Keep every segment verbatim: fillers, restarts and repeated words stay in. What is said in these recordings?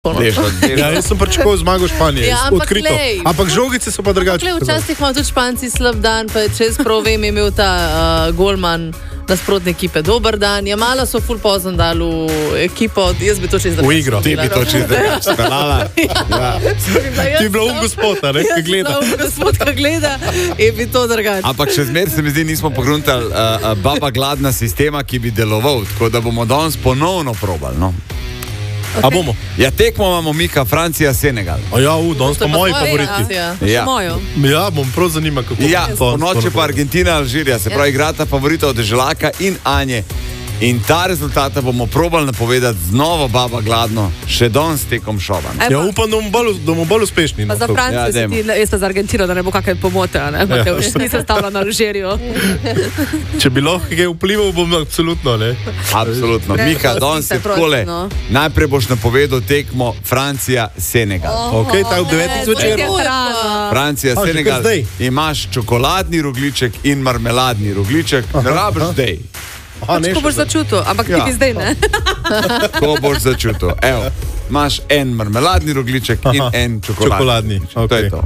Ja, jaz sem pričakoval zmago Španije, ja, ampak odkrito. lej. Ampak žogice so pa drugače. Včasih imajo tudi Španci slab dan, pa če sprav vem, je imel ta uh, golman nasprotne ekipe dober dan. Jamala so ful pozno dali v ekipo, jaz bi to čez v igro. Ti bi to čez kanala. Ja. Ti bi bila un gospoda, ne, ki gleda. Jaz bi bila un gospod, ki gleda in bi to drugače. Ampak še zmer se mi zdi, nismo pogruntali uh, uh, baba gladna sistema, ki bi deloval, tako da bomo danes ponovno probali. No? Okay. A bomo? Ja, tekmo imamo Mika, Francija, Senegal. A ja, u, danes pa moji favoriti. Ja, ja. Ja, bom prav zanima, kako ja, bo. Ja, po noči pa Argentina, Alžirija, se pravi, igrata favorita od Deželaka in Anje. In ta rezultata bomo probali napovedati z novo baba gladno, še danes tekom šova. Ja, upam, da bomo bolj, da bomo bolj uspešni. Pa No, za Francijo Ja, si ti, jaz pa za Argentino, da ne bo kakšne pomote, ne? Ja. Nisem stavila na Alžirijo. Če bi lahko kaj vplival, bom absolutno, ne. Absolutno. Ne, Mika, prosim danes te, je prosim, takole. no. Najprej boš napovedal tekmo Francija, Senegal. Oh, Ok, ta ob devetih zvečer. Francija, A, že Senegal. kar zdaj? Imaš čokoladni rogljiček in marmeladni rogljiček. Ne rabiš zdaj. Aha, ne, Ko boš še začutil, ampak Ja. ti bi zdaj, ne? Ko boš začutil. Evo, imaš en marmeladni rogljiček in Aha, en čokoladni. čokoladni, To okej. je to.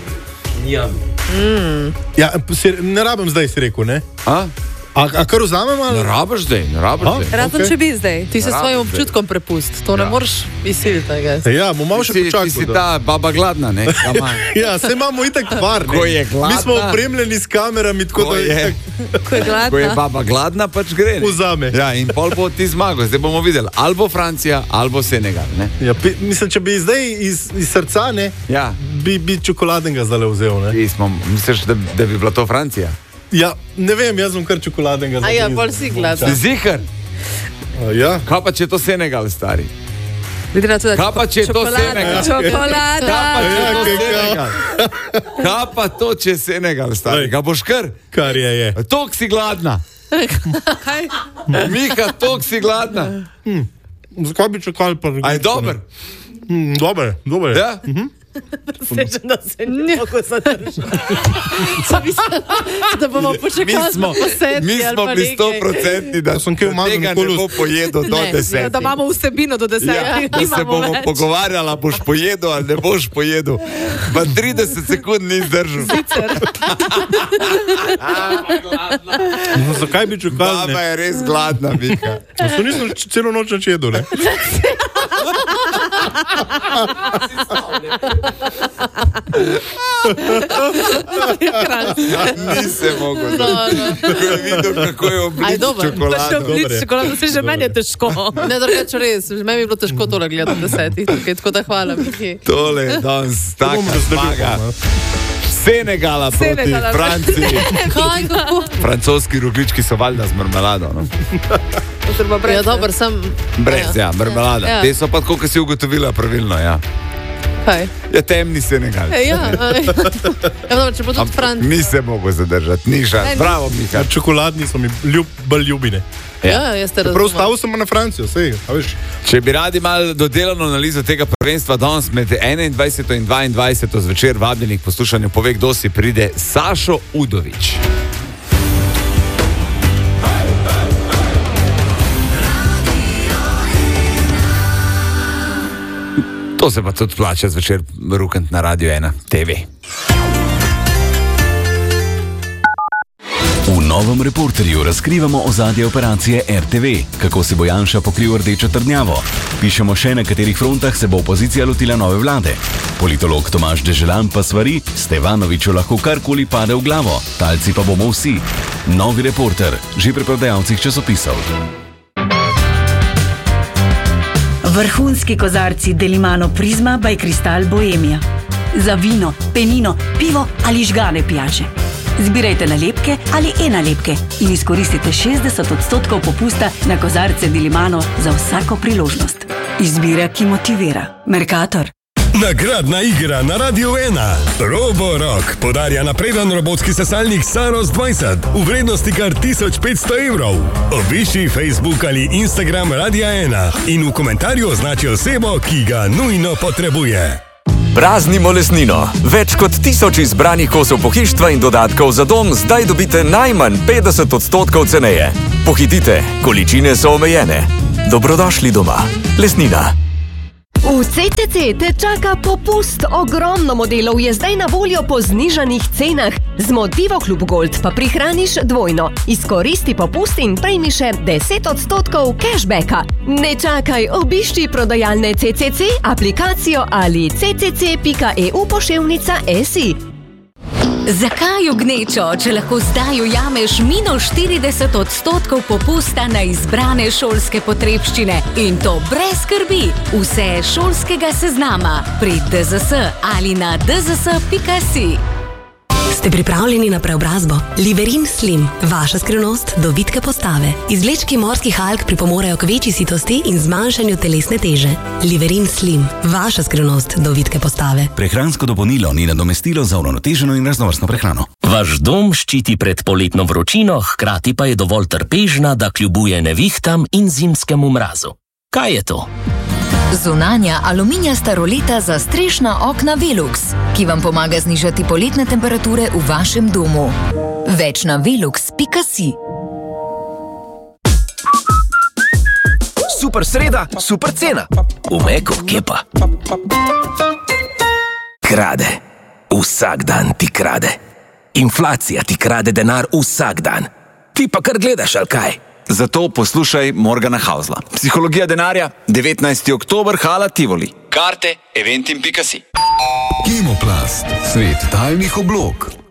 Ja, si, ne rabim zdaj, si rekel, ne? A? A, a kar vzamem ali? Ne rabiš zdaj, ne rabiš A? zdaj. Razen Ok. če bi zdaj. Ti se Rabi svojim zdaj. občutkom prepust, to ne Ja. moreš izsiliti. I guess. Ja, bom malo še Ti, ti počakal. si da- ta baba gladna, ne? Kama. Ja, se imamo itak tvar, ne. Ko je gladna. Mi smo opremljeni s kamerami, tako Ko da je, Ko je gladna. ko je baba gladna, pač gre. ne? Vzame. Ja, in pol bo ti zmagal. Zdaj bomo videli, ali bo Francija, ali bo Senegal. Ne? Ja, pi, mislim, če bi zdaj iz, iz srca, ne, Ja, bi, bi čokoladnega zdaj vzel, ne. ti smo, misliš, da, da bi bila to Francija? Ja, ne vem, jaz bom kar čokoladnega A ja, bolj si gladna. Si zihar? Ja, Kaj pa če je to Senegal, stari? Glede na to, da Kaj pa, če je to čokolada, Senegal? čokolada. Kaj pa, če je Ja, to kaj, kaj. Senegal? Kaj pa to, če je Senegal, stari? Lej. Ga boš kar? kar je, je. Tok si gladna. Kaj? Mika, tok si gladna. Zakaj bi čakali pa? Aj, dober. Hm, dober, dober. Ja? Seže, da se ne mogo zadržati. Da bomo Mi počakali smo, posebni mi smo bili sto procentni, da sem kaj do umazan tega ne kolus. bo pojedel do Ne, desetih. Da imamo vsebino do Ja, desetih. da se bomo pogovarjali, ali boš pojedel ali ne boš pojedel. Pa trideset sekund ni zdržal. No, zakaj bi čakali? Baba Ne? je res gladna, Mika. So nisem č- celo noč več jedel, ne? Nisem mogel. No, no. Ko je videl, kako je Aj, oblik dober. čokolado. Dober je. Čokolada se že meni je težko. Ne, drugače res, že meni bi bilo težko tole gledati desetih, tukaj, tako da hvala. Miki. Tole je danes taka bom razdelil, zmaga. no. Senegala proti Senegala. Franciji. Kaj, kako? Francoski roglički so valjda z marmelado. No? Ja, dober, sem... Brez, ja, marmelada. Ja. Te so pa tako, kot si ugotovila, pravilno. Ja, Kaj? ja temni Senegal. E, ja, aj. Ja, dobro, če bo tudi Franc. Ni se mogel zadržati, ni šans. Bravo, Mika. Ja, čokoladni so mi ljub, bolj ljubine. Ja, jaz te Prav razumem. stavil sem na Francijo, sej, a veš. Če bi radi malo dodelano analizo tega prvenstva danes med enaindvajseto in dvaindvajseto zvečer vabljenih poslušanju, pove, kdo si pride, Sašo Udovič. To se pa tudi plača zvečer rukant na Radio ena T V. V novem Reporterju razkrivamo ozadje operacije R T V, kako si bo Janša pokril rdečo trdnjavo. Pišemo še, na katerih frontah se bo opozicija lotila nove vlade. Politolog Tomaž Deželan pa svari, Stevanoviču lahko karkoli pade v glavo, talci pa bomo vsi. Novi Reporter, že pri prodajalcih časopisov. Vrhunski kozarci Delimano Prizma by Kristal Bohemia. Za vino, penino, pivo ali žgane pijače. Zbirajte nalepke ali e-nalepke in izkoristite šestdeset odstotkov popusta na kozarce Delimano za vsako priložnost. Izbira, ki motivira. Mercator. Nagradna igra na Radio ena. Roborock podarja napreden robotski sesalnik Saros dvajset v vrednosti kar tisoč petsto evrov. Obiši Facebook ali Instagram Radia ena in v komentarju označi osebo, ki ga nujno potrebuje. Praznimo lesnino. Več kot tisoč izbranih kosov pohištva in dodatkov za dom zdaj dobite najmanj petdeset odstotkov ceneje. Pohitite, količine so omejene. Dobrodošli doma. Lesnina. V C C C te čaka popust, ogromno modelov je zdaj na voljo po znižanih cenah. Z Motivo Klub Gold pa prihraniš dvojno. Izkoristi popust in prejmi še deset odstotkov cashbacka. Ne čakaj, obišči prodajalne C C C, aplikacijo ali c c c pika e u poševnica si. Zakaj v gnečo, če lahko zdaj ujameš minus štirideset odstotkov popusta na izbrane šolske potrebščine? In to brez skrbi. Vse šolskega seznama pri D Z S ali na d z s pika si. Ste pripravljeni na preobrazbo? Liverin Slim, vaša skrivnost do vitke postave. Izvlečki morskih alg pripomorejo k večji sitosti in zmanjšanju telesne teže. Liverin Slim, vaša skrivnost do vitke postave. Prehransko dopolnilo ni nadomestilo za uravnoteženo in raznovrstno prehrano. Vaš dom ščiti pred poletno vročino, hkrati pa je dovolj trpežna, da kljubuje nevihtam in zimskemu mrazu. Kaj je to? Zunanja aluminijasta roleta za strešna okna Velux, ki vam pomaga znižati poletne temperature v vašem domu. Več na velux pika si. Super sreda, super cena. V Meku, kje pa? Krade. Vsak dan ti krade. Inflacija ti krade denar vsak dan. Ti pa kar gledaš, ali kaj? Zato poslušaj Morgana Hausla. Psihologija denarja, devetnajsti oktober, Hala Tivoli. Karte eventim pika si. Kemoplast, svet talnih oblog.